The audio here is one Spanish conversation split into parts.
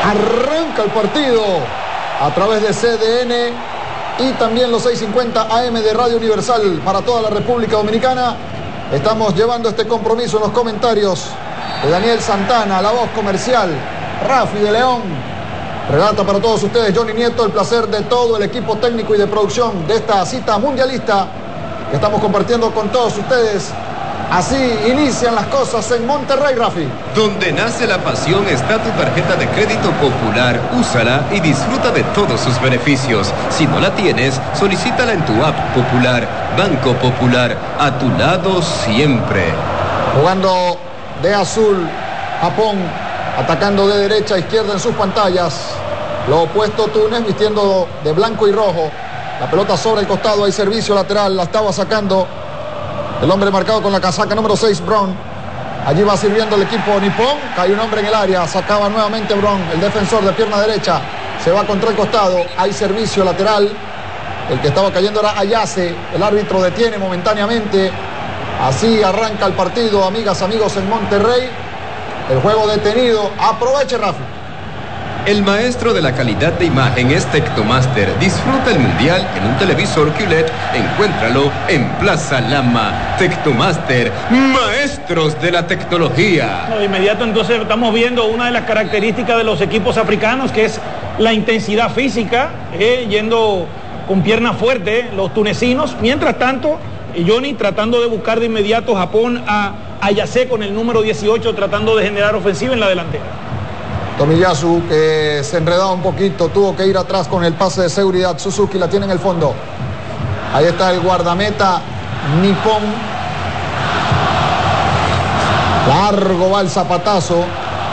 Arranca el partido a través de CDN y también los 650 AM de Radio Universal para toda la República Dominicana. Estamos llevando este compromiso en los comentarios de Daniel Santana, la voz comercial, Rafi de León. Relata para todos ustedes Johnny Nieto, el placer de todo el equipo técnico y de producción de esta cita mundialista que estamos compartiendo con todos ustedes. Así inician las cosas en Monterrey, Rafi. Donde nace la pasión está tu tarjeta de crédito Popular. Úsala y disfruta de todos sus beneficios. Si no la tienes, solicítala en tu app Popular. Banco Popular, a tu lado siempre. Jugando de azul, Japón, atacando de derecha a izquierda en sus pantallas. Lo opuesto Túnez, vistiendo de blanco y rojo. La pelota sobre el costado, hay servicio lateral, la estaba sacando el hombre marcado con la casaca número 6, Brown. Allí va sirviendo el equipo nipón. Cae un hombre en el área. Sacaba nuevamente Brown, el defensor de pierna derecha. Se va contra el costado. Hay servicio lateral. El que estaba cayendo era Ayase. El árbitro detiene momentáneamente. Así arranca el partido, amigas, amigos, en Monterrey. El juego detenido. Aproveche, Rafa. El maestro de la calidad de imagen es Tecnomaster. Disfruta el mundial en un televisor QLED. Encuéntralo en Plaza Lama. Tecnomaster, maestros de la tecnología. De inmediato entonces estamos viendo una de las características de los equipos africanos, que es la intensidad física, yendo con pierna fuerte los tunecinos. Mientras tanto, Johnny tratando de buscar de inmediato Japón a Ayase con el número 18, tratando de generar ofensiva en la delantera. Tomiyasu, que se enredaba un poquito, tuvo que ir atrás con el pase de seguridad. Suzuki la tiene en el fondo. Ahí está el guardameta nipón. Largo va el zapatazo.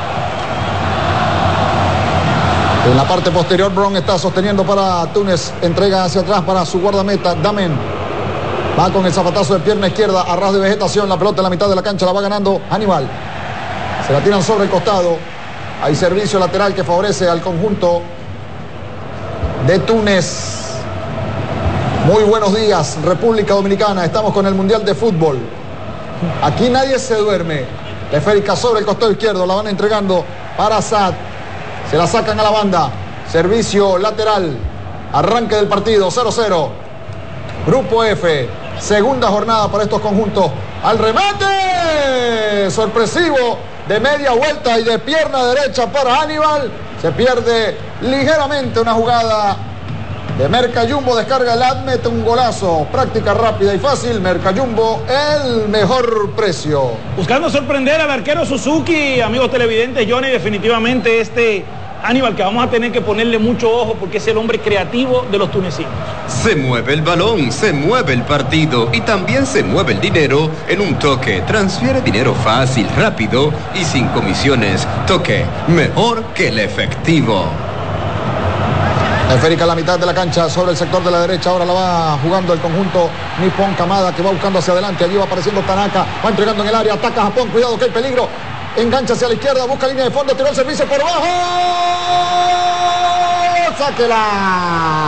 En la parte posterior, Brown está sosteniendo para Túnez. Entrega hacia atrás para su guardameta, Damen. Va con el zapatazo de pierna izquierda, a ras de vegetación. La pelota en la mitad de la cancha la va ganando Aníbal. Se la tiran sobre el costado. Hay servicio lateral que favorece al conjunto de Túnez. Muy buenos días, República Dominicana. Estamos con el Mundial de Fútbol. Aquí nadie se duerme. La esférica sobre el costado izquierdo. La van entregando para Sad. Se la sacan a la banda. Servicio lateral. Arranque del partido, 0-0. Grupo F. Segunda jornada para estos conjuntos. Al remate. Sorpresivo. De media vuelta y de pierna derecha para Aníbal. Se pierde ligeramente una jugada de Mercayumbo. Descarga el ad, mete un golazo. Práctica rápida y fácil. Mercayumbo, el mejor precio. Buscando sorprender al arquero Suzuki, amigos televidentes, Johnny, definitivamente este Aníbal que vamos a tener que ponerle mucho ojo porque es el hombre creativo de los tunecinos. Se mueve el balón, se mueve el partido y también se mueve el dinero en un toque. Transfiere dinero fácil, rápido y sin comisiones. Toque, mejor que el efectivo. La esférica a la mitad de la cancha sobre el sector de la derecha. Ahora la va jugando el conjunto nipón. Kamada que va buscando hacia adelante. Allí va apareciendo Tanaka. Va entregando en el área. Ataca a Japón. Cuidado que hay peligro. Engancha hacia la izquierda, busca línea de fondo, tiró el servicio por abajo. ¡Sáquela!